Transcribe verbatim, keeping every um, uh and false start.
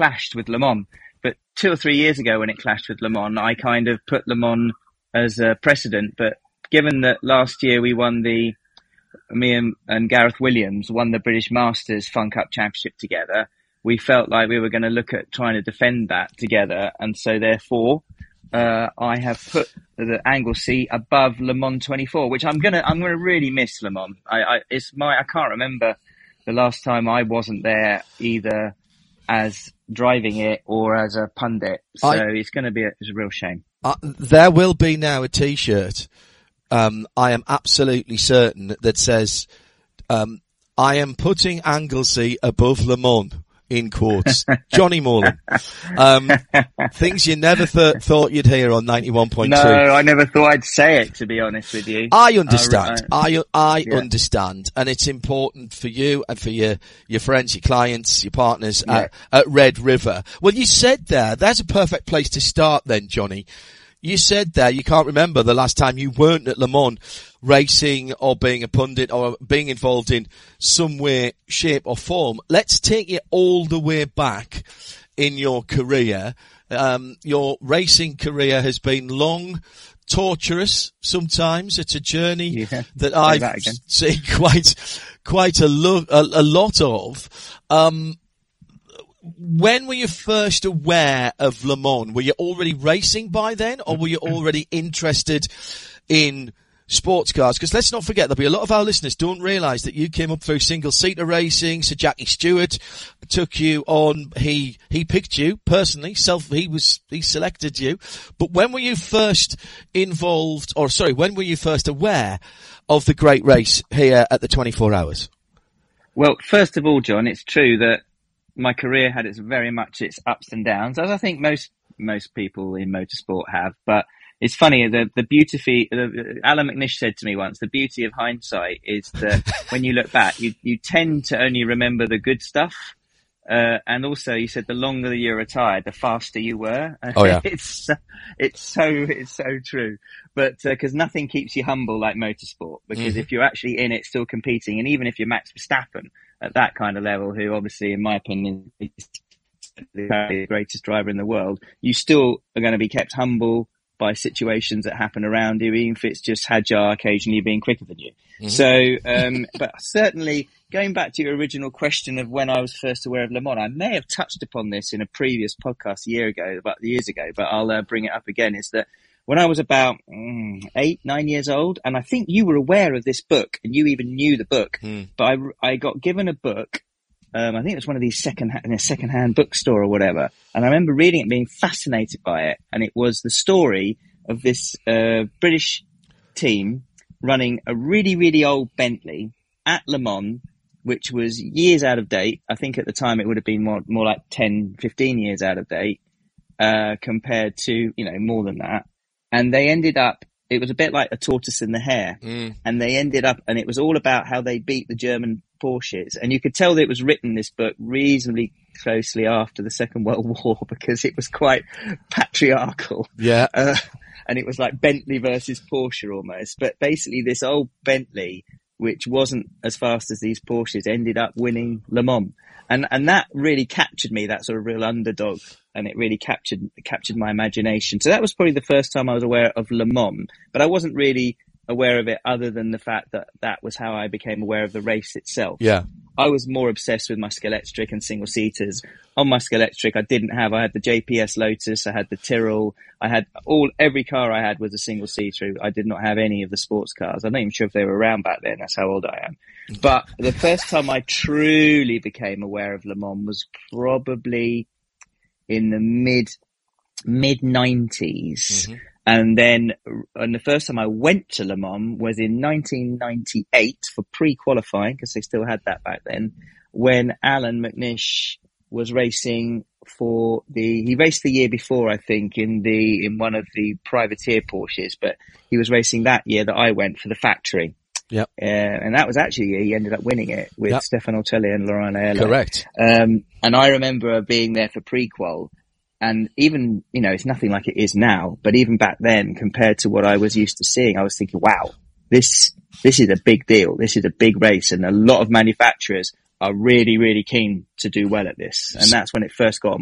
clashed with Le Mans. But two or three years ago when it clashed with Le Mans, I kind of put Le Mans as a precedent. But given that last year we won the, me and, and Gareth Williams won the British Masters Fun Cup Championship together, we felt like we were going to look at trying to defend that together. And so therefore, uh, I have put the Anglesey above Le Mans twenty-four, which I'm going to, I'm going to really miss Le Mans. I, I, it's my, I can't remember the last time I wasn't there either as driving it or as a pundit. So I, it's going to be a, it's a real shame. Uh, there will be now a t-shirt. Um, I am absolutely certain that says, um, I am putting Anglesey above Le Mans. In quotes. Johnny Morland. Um, things you never th- thought you'd hear on ninety-one point two. No, I never thought I'd say it, to be honest with you. I understand. I, I, I yeah. understand. And it's important for you and for your, your friends, your clients, your partners yeah. at, at Red River. Well, you said there, that's a perfect place to start then, Johnny. You said there you can't remember the last time you weren't at Le Mans racing or being a pundit or being involved in some way, shape or form. Let's take you all the way back in your career. Um, your racing career has been long, torturous sometimes. It's a journey yeah. that I've that seen quite, quite a, lo- a, a lot of. Um, When were you first aware of Le Mans? Were you already racing by then, or were you already interested in sports cars? Because let's not forget, there'll be a lot of our listeners don't realise that you came up through single-seater racing. Sir Jackie Stewart took you on. He he picked you personally. Self he was he selected you. But when were you first involved, or sorry, when were you first aware of the great race here at the twenty-four hours? Well, first of all, John, it's true that my career had its very much its ups and downs, as I think most most people in motorsport have. But it's funny, the the beauty. Uh, Alan McNish said to me once, the beauty of hindsight is that when you look back, you you tend to only remember the good stuff. Uh, and also, you said the longer you're retired, the faster you were. Oh yeah, it's it's so it's so true. But because uh, nothing keeps you humble like motorsport, because mm-hmm. if you're actually in it, still competing, and even if you're Max Verstappen at that kind of level, who obviously, in my opinion, is the greatest driver in the world, you still are going to be kept humble by situations that happen around you, even if it's just Hadjar occasionally being quicker than you. Mm-hmm. So, um, but certainly going back to your original question of when I was first aware of Le Mans, I may have touched upon this in a previous podcast a year ago, about years ago, but I'll uh, bring it up again, is that when I was about mm, eight, nine years old, and I think you were aware of this book, and you even knew the book, mm. but I, I got given a book. Um, I think it was one of these second in a second-hand bookstore or whatever, and I remember reading it, being fascinated by it, and it was the story of this uh, British team running a really, really old Bentley at Le Mans, which was years out of date. I think at the time it would have been more, more like ten, fifteen years out of date, uh, compared to, you know, more than that. And they ended up, it was a bit like a tortoise and the hare. Mm. And they ended up, and it was all about how they beat the German Porsches. And you could tell that it was written, this book, reasonably closely after the Second World War, because it was quite patriarchal. Yeah. Uh, and it was like Bentley versus Porsche almost. But basically this old Bentley, which wasn't as fast as these Porsches, ended up winning Le Mans. And, and that really captured me, that sort of real underdog. And it really captured, captured my imagination. So that was probably the first time I was aware of Le Mans, but I wasn't really aware of it other than the fact that that was how I became aware of the race itself. Yeah. I was more obsessed with my Skeletric and single seaters. On my Skeletric, I didn't have, I had the J P S Lotus, I had the Tyrrell, I had all, every car I had was a single seater. I did not have any of the sports cars. I'm not even sure if they were around back then. That's how old I am. But the first time I truly became aware of Le Mans was probably in the mid, mid nineties. Mm-hmm. And then, and the first time I went to Le Mans was in nineteen ninety-eight for pre-qualifying, because they still had that back then, when Alan McNish was racing for the, he raced the year before, I think, in the, in one of the privateer Porsches, but he was racing that year that I went for the factory. Yep. Uh, and that was actually, he ended up winning it with yep. Stefano Telli and Laurent Aiello. Correct. Um, and I remember being there for pre-qual. And even, you know, it's nothing like it is now, but even back then, compared to what I was used to seeing, I was thinking, wow, this, this is a big deal. This is a big race. And a lot of manufacturers are really, really keen to do well at this. And that's when it first got on